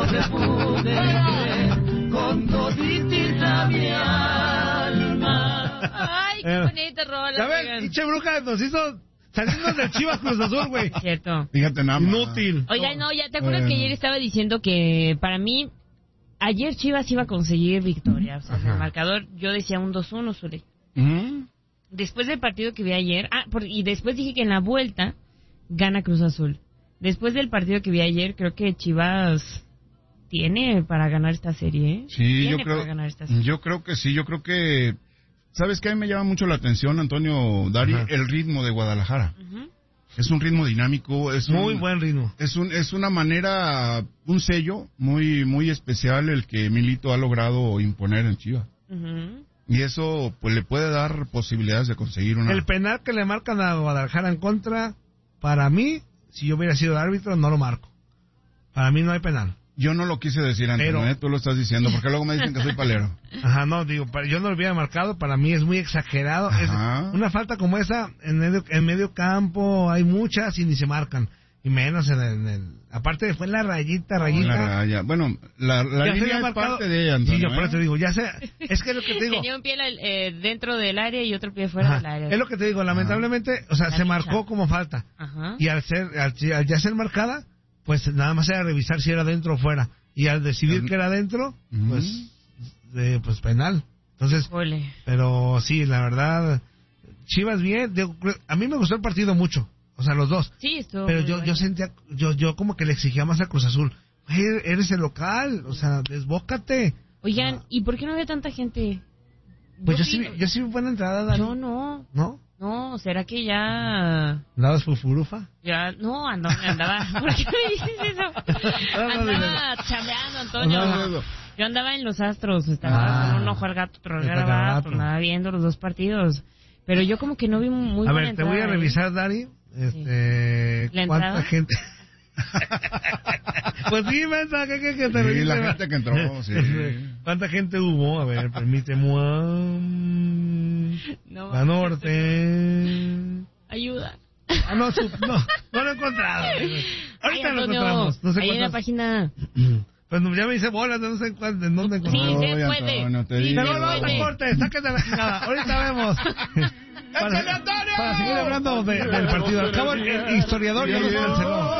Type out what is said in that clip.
te pude creer con toditita mi alma. Ay, qué bonita rola. A ver, pinche bruja nos hizo salimos del Chivas Cruz Azul, güey. Cierto. Fíjate nada más. Inútil. Oiga, no, ya te acuerdas que ayer estaba diciendo que para mí ayer Chivas iba a conseguir victoria. O sea, en el marcador yo decía un 2-1, Zuli. Después del partido que vi ayer, y después dije que en la vuelta gana Cruz Azul. Después del partido que vi ayer, creo que Chivas tiene para ganar esta serie, ¿eh? Sí, yo creo que sí, yo creo que... ¿Sabes qué? A mí me llama mucho la atención, Antonio, Dari, el ritmo de Guadalajara. Es un ritmo dinámico, es muy buen ritmo. Es una manera, un sello muy muy especial el que Milito ha logrado imponer en Chivas. Y eso pues le puede dar posibilidades de conseguir una... El penal que le marcan a Guadalajara en contra, para mí, si yo hubiera sido el árbitro, no lo marco. Para mí no hay penal. Yo no lo quise decir antes, pero... tú lo estás diciendo, porque luego me dicen que soy palero. Ajá, no, digo, yo no lo hubiera marcado, para mí es muy exagerado. Es una falta como esa, en medio campo hay muchas y ni se marcan. Y menos en el... Aparte fue en la rayita. La raya. Bueno, la línea es parte de ella, Antonio. Sí, yo por eso te digo, ya sé, es que es lo que te digo. Tenía un pie dentro del área y otro pie fuera del área. Es lo que te digo, lamentablemente, o sea, se marcó como falta. Y al ya ser marcada, pues nada más era revisar si era dentro o fuera. Y al decidir que era dentro, pues penal. Entonces, pero sí, la verdad, Chivas bien. A mí me gustó el partido mucho. O sea, los dos. Sí, estuvo. Pero yo sentía, yo como que le exigía más a Cruz Azul. Eres el local, o sea, desbócate. Oigan, ¿y por qué no había tanta gente? Pues yo sí vi buena entrada, Dani. Yo no. ¿No? No, ¿será que ya...? ¿Andabas fufurufa? Ya, no, andaba... ¿Por qué me dices eso? Andaba chambeando, Antonio. Yo andaba en los Astros, estaba con un ojo al gato, otro al gato, andaba viendo los dos partidos. Pero yo como que no vi muy buena entrada. A ver, te voy a revisar, Dari, ¿cuánta gente? Pues sí, mensaje que te revise. La gente que entró, sí. ¿Cuánta gente hubo? A ver, permíteme. La norte. Ayuda. No lo he encontrado. Ahorita lo encontramos. No sé ahí en la página. Pues ya me hice bolas, no sé en dónde encontré. Sí, se puede. Pero no te cortes, sáquete la chingada. Ahorita vemos. Para seguir hablando del partido. Al cabo, el historiador ya nos canceló.